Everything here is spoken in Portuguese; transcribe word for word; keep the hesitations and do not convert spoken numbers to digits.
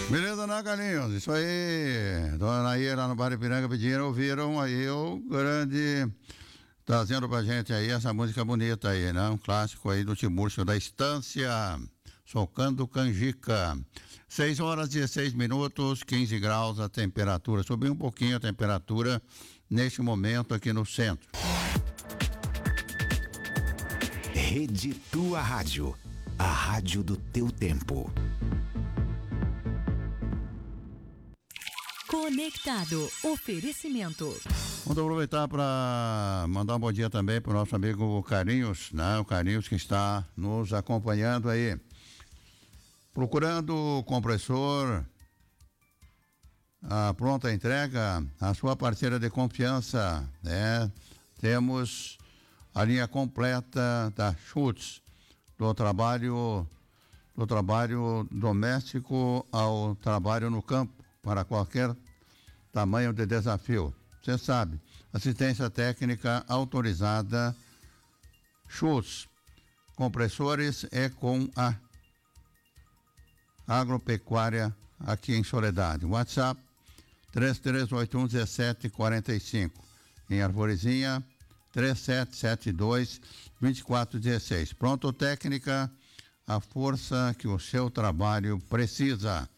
Beleza, né, Carlinhos? Isso aí. Dona Nair lá no Bar Ipiranga pediram, ouviram aí o grande trazendo pra gente aí essa música bonita aí, né? Um clássico aí do Tiburcio da Estância, Socando Canjica. seis horas, dezesseis minutos, quinze graus a temperatura. Subiu um pouquinho a temperatura neste momento aqui no centro. Rede Tua Rádio, a rádio do teu tempo. Conectado. Oferecimento. Vamos aproveitar para mandar um bom dia também para o nosso amigo Carlinhos, né? O Carlinhos que está nos acompanhando aí. Procurando compressor, a pronta entrega, a sua parceira de confiança, né? Temos a linha completa da Schultz, do trabalho, do trabalho doméstico ao trabalho no campo, para qualquer tamanho de desafio. Você sabe, assistência técnica autorizada, Schultz. Compressores é com a Agropecuária aqui em Soledade. WhatsApp três três oito um um sete quatro cinco. Em Arvorezinha três sete sete dois dois quatro um seis. Pronto técnica, a força que o seu trabalho precisa.